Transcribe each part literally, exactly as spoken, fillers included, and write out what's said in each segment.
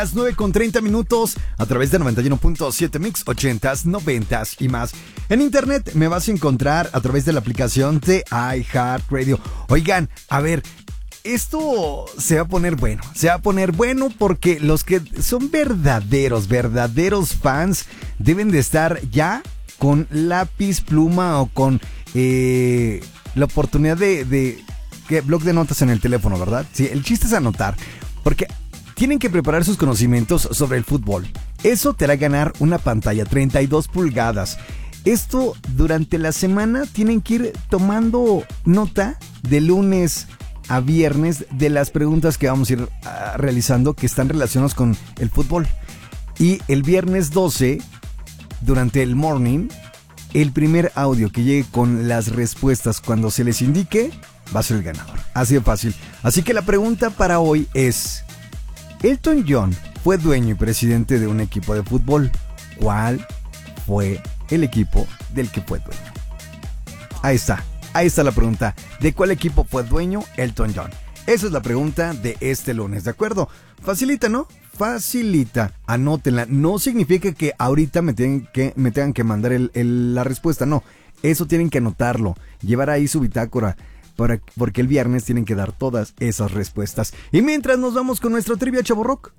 Las nueve con treinta minutos a través de noventa y uno punto siete Mix, ochentas, noventas y más. En internet me vas a encontrar a través de la aplicación de iHeartRadio. Oigan, a ver, esto se va a poner bueno, se va a poner bueno porque los que son verdaderos, verdaderos fans deben de estar ya con lápiz, pluma o con eh, la oportunidad de, de que bloc de notas en el teléfono, ¿verdad? Sí, el chiste es anotar, porque tienen que preparar sus conocimientos sobre el fútbol. Eso te hará ganar una pantalla treinta y dos pulgadas. Esto durante la semana tienen que ir tomando nota de lunes a viernes de las preguntas que vamos a ir uh, realizando que están relacionadas con el fútbol. Y el viernes doce, durante el morning, el primer audio que llegue con las respuestas cuando se les indique va a ser el ganador. Así de fácil. Así que la pregunta para hoy es: Elton John fue dueño y presidente de un equipo de fútbol. ¿Cuál fue el equipo del que fue dueño? Ahí está, ahí está la pregunta. ¿De cuál equipo fue dueño Elton John? Esa es la pregunta de este lunes, ¿de acuerdo? Facilita, ¿no? Facilita, anótenla. No significa que ahorita me tengan que, me tengan que mandar el, el, la respuesta, no. Eso tienen que anotarlo, llevar ahí su bitácora, para, porque el viernes tienen que dar todas esas respuestas. Y mientras nos vamos con nuestra trivia Chavo Rock.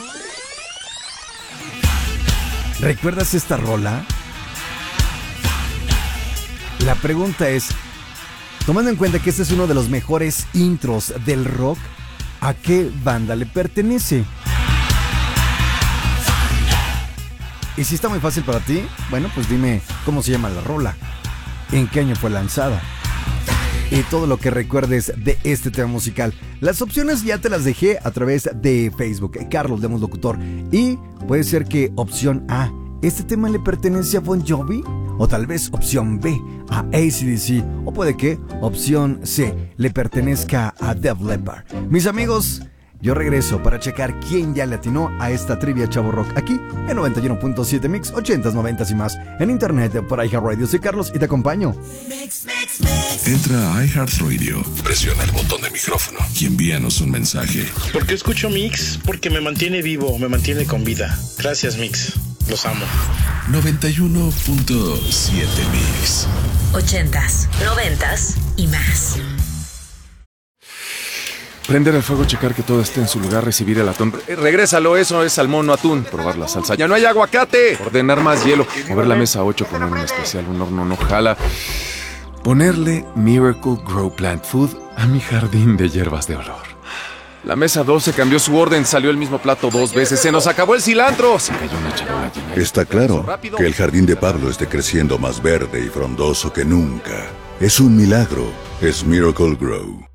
¿Recuerdas esta rola? La pregunta es, tomando en cuenta que este es uno de los mejores intros del rock, ¿a qué banda le pertenece? Y si está muy fácil para ti, bueno, pues dime cómo se llama la rola, en qué año fue lanzada y todo lo que recuerdes de este tema musical. Las opciones ya te las dejé a través de Facebook, Carlos Lemos Locutor. Y puede ser que opción A, ¿este tema le pertenece a Bon Jovi? O tal vez opción B, a A C D C. O puede que opción C, le pertenezca a Def Leppard. Mis amigos, yo regreso para checar quién ya le atinó a esta trivia Chavo Rock aquí en noventa y uno punto siete Mix, ochentas, noventas y más. En internet por iHeartRadio. Soy Carlos y te acompaño. Mix, mix, mix. Entra a iHeartRadio, presiona el botón de micrófono y envíanos un mensaje. ¿Por qué escucho Mix? Porque me mantiene vivo, me mantiene con vida. Gracias, Mix. Los amo. noventa y uno punto siete Mix. Ochentas, noventas y más. Prender el fuego, checar que todo esté en su lugar, recibir el atún. Eh, regrésalo, eso es salmón, no atún. Probar la salsa. ¡Ya no hay aguacate! Ordenar más hielo. Mover la mesa a ocho, poner un especial, un horno no jala. Ponerle Miracle Grow Plant Food a mi jardín de hierbas de olor. La mesa doce cambió su orden, salió el mismo plato dos veces. ¡Se nos acabó el cilantro! Se cayó una charola llena. Está claro que el jardín de Pablo esté creciendo más verde y frondoso que nunca. Es un milagro. Es Miracle Grow.